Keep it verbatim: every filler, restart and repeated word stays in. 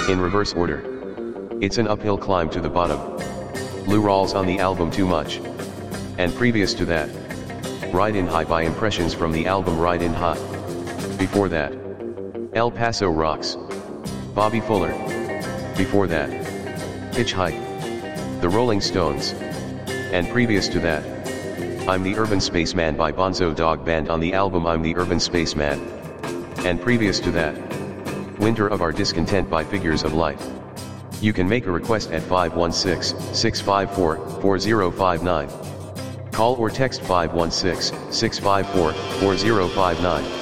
In reverse order. It's an uphill climb to the bottom. Lou Rawls on the album Too Much. And previous to that, Ride in High by Impressions from the album Ride in High. Before that, El Paso Rocks. Bobby Fuller. Before that, Hitchhike. The Rolling Stones. And previous to that, I'm the Urban Spaceman by Bonzo Dog Band on the album I'm the Urban Spaceman. And previous to that, Winter of Our Discontent by Figures of Light. You can make a request at five one six, six five four, four zero five nine. Call or text five one six, six five four, four zero five nine.